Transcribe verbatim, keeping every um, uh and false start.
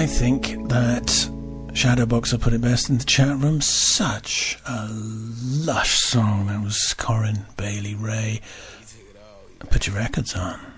I think that Shadowboxer put it best in the chat room. Such a lush song. That was Corinne Bailey Ray. Put your records on.